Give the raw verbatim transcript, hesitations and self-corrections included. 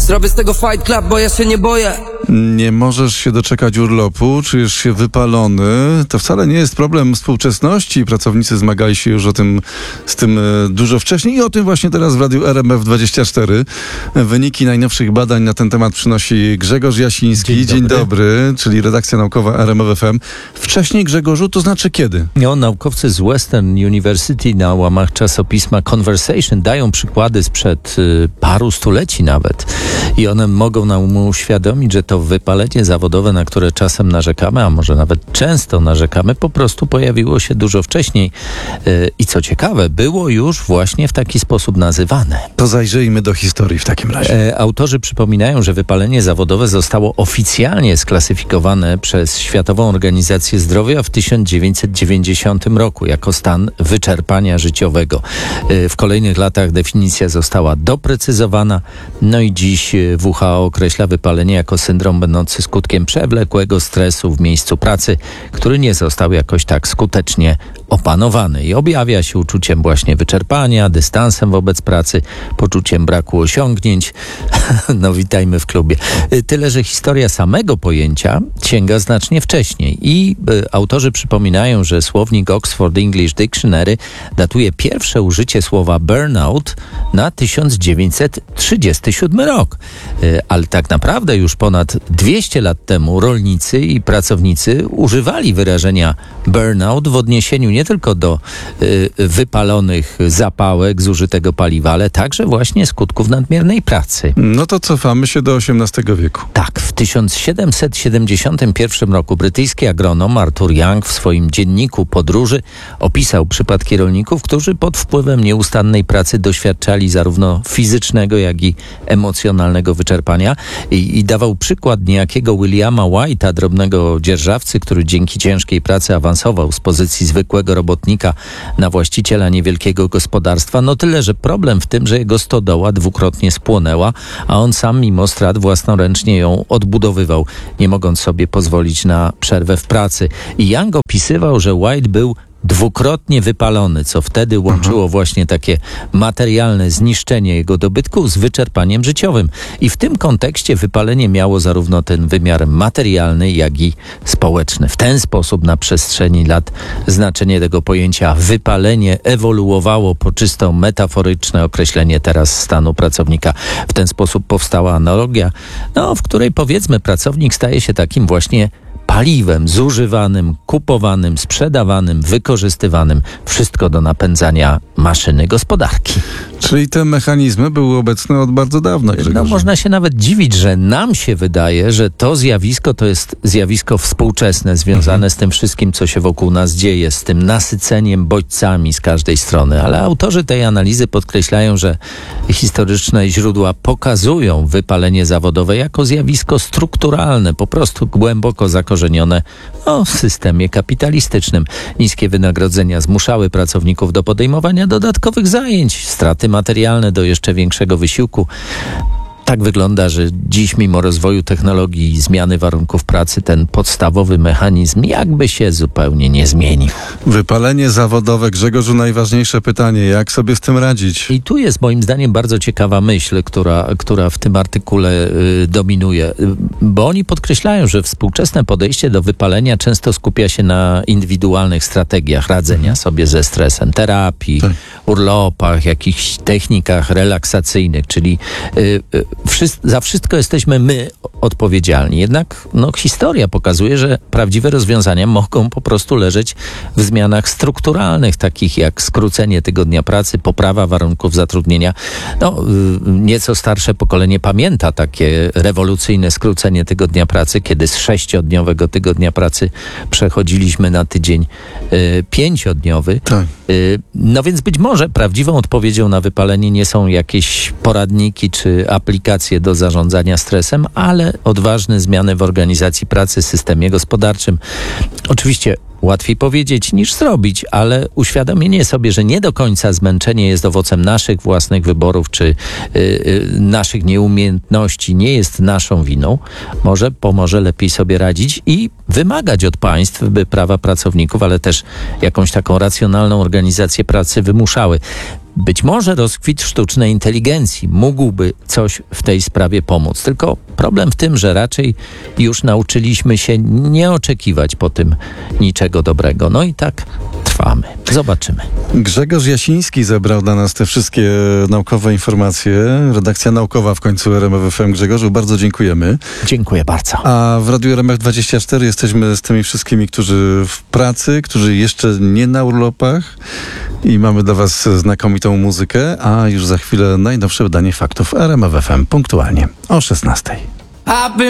Zrobię z tego fight club, bo ja się nie boję. Nie możesz się doczekać urlopu, czujesz się wypalony. To wcale nie jest problem współczesności. Pracownicy zmagali się już o tym, z tym dużo wcześniej i o tym właśnie teraz w Radiu R M F dwadzieścia cztery. Wyniki najnowszych badań na ten temat przynosi Grzegorz Jasiński. Dzień, Dzień dobry. dobry, czyli redakcja naukowa R M F F M. Wcześniej, Grzegorzu, to znaczy kiedy? No, naukowcy z Western University na łamach czasopisma Conversation dają przykłady sprzed y, paru stuleci nawet. I one mogą nam uświadomić, że to wypalenie zawodowe, na które czasem narzekamy, a może nawet często narzekamy, po prostu pojawiło się dużo wcześniej. Yy, I co ciekawe, było już właśnie w taki sposób nazywane. To zajrzyjmy do historii w takim razie. Yy, autorzy przypominają, że wypalenie zawodowe zostało oficjalnie sklasyfikowane przez Światową Organizację Zdrowia w tysiąc dziewięćset dziewięćdziesiątym roku jako stan wyczerpania życiowego. Yy, w kolejnych latach definicja została doprecyzowana, no i dziś W H O określa wypalenie jako syndrom będący skutkiem przewlekłego stresu w miejscu pracy, który nie został jakoś tak skutecznie opanowany i objawia się uczuciem właśnie wyczerpania, dystansem wobec pracy, poczuciem braku osiągnięć. No witajmy w klubie. Tyle, że historia samego pojęcia sięga znacznie wcześniej i y, autorzy przypominają, że słownik Oxford English Dictionary datuje pierwsze użycie słowa burnout na tysiąc dziewięćset trzydziesty siódmy rok. Y, ale tak naprawdę już ponad dwieście lat temu rolnicy i pracownicy używali wyrażenia burnout w odniesieniu nie tylko do y, wypalonych zapałek, zużytego paliwa, ale także właśnie skutków nadmiernej pracy. No to cofamy się do osiemnastego wieku. Tak, w tysiąc siedemset siedemdziesiątym pierwszym roku brytyjski agronom Arthur Young w swoim dzienniku podróży opisał przypadki rolników, którzy pod wpływem nieustannej pracy doświadczali zarówno fizycznego, jak i emocjonalnego wyczerpania i, i dawał przykład niejakiego Williama White'a, drobnego dzierżawcy, który dzięki ciężkiej pracy awansował z pozycji zwykłego robotnika na właściciela niewielkiego gospodarstwa. No tyle, że problem w tym, że jego stodoła dwukrotnie spłonęła, a on sam mimo strat własnoręcznie ją odbudowywał, nie mogąc sobie pozwolić na przerwę w pracy. I Young opisywał, że White był dwukrotnie wypalony, co wtedy łączyło mhm. właśnie takie materialne zniszczenie jego dobytku z wyczerpaniem życiowym. I w tym kontekście wypalenie miało zarówno ten wymiar materialny, jak i społeczny. W ten sposób na przestrzeni lat znaczenie tego pojęcia wypalenie ewoluowało po czysto metaforyczne określenie teraz stanu pracownika. W ten sposób powstała analogia, no, w której powiedzmy pracownik staje się takim właśnie paliwem zużywanym, kupowanym, sprzedawanym, wykorzystywanym. Wszystko do napędzania maszyny gospodarki. Czyli te mechanizmy były obecne od bardzo dawna, Grzegorz. No można się nawet dziwić, że nam się wydaje, że to zjawisko to jest zjawisko współczesne, związane mhm. z tym wszystkim, co się wokół nas dzieje, z tym nasyceniem bodźcami z każdej strony. Ale autorzy tej analizy podkreślają, że historyczne źródła pokazują wypalenie zawodowe jako zjawisko strukturalne, po prostu głęboko zakorzenione no, w systemie kapitalistycznym. Niskie wynagrodzenia zmuszały pracowników do podejmowania dodatkowych zajęć, straty materialne do jeszcze większego wysiłku. Tak wygląda, że dziś mimo rozwoju technologii i zmiany warunków pracy ten podstawowy mechanizm jakby się zupełnie nie zmienił. Wypalenie zawodowe. Grzegorzu, najważniejsze pytanie, jak sobie z tym radzić? I tu jest moim zdaniem bardzo ciekawa myśl, która, która w tym artykule y, dominuje, bo oni podkreślają, że współczesne podejście do wypalenia często skupia się na indywidualnych strategiach radzenia sobie ze stresem, terapii, tak. urlopach, jakichś technikach relaksacyjnych, czyli y, y, Wszyscy, za wszystko jesteśmy my odpowiedzialni. Jednak no, historia pokazuje, że prawdziwe rozwiązania mogą po prostu leżeć w zmianach strukturalnych, takich jak skrócenie tygodnia pracy, poprawa warunków zatrudnienia. No, nieco starsze pokolenie pamięta takie rewolucyjne skrócenie tygodnia pracy, kiedy z sześciodniowego tygodnia pracy przechodziliśmy na tydzień y, pięciodniowy. Tak. Y, no więc być może prawdziwą odpowiedzią na wypalenie nie są jakieś poradniki czy aplikacje do zarządzania stresem, ale odważne zmiany w organizacji pracy, systemie gospodarczym. Oczywiście łatwiej powiedzieć niż zrobić, ale uświadomienie sobie, że nie do końca zmęczenie jest owocem naszych własnych wyborów czy yy, yy, naszych nieumiejętności, nie jest naszą winą, może pomoże lepiej sobie radzić i wymagać od państw, by prawa pracowników, ale też jakąś taką racjonalną organizację pracy wymuszały. Być może rozkwit sztucznej inteligencji mógłby coś w tej sprawie pomóc. Tylko problem w tym, że raczej już nauczyliśmy się nie oczekiwać po tym niczego dobrego. No i tak trwamy. Zobaczymy. Grzegorz Jasiński zebrał dla nas te wszystkie naukowe informacje. Redakcja naukowa w końcu R M F F M. Grzegorzu, bardzo dziękujemy. Dziękuję bardzo. A w Radiu R M F dwadzieścia cztery jesteśmy z tymi wszystkimi, którzy w pracy, którzy jeszcze nie na urlopach i mamy dla was znakomitą muzykę, a już za chwilę najnowsze wydanie faktów R M F F M punktualnie o szesnastej.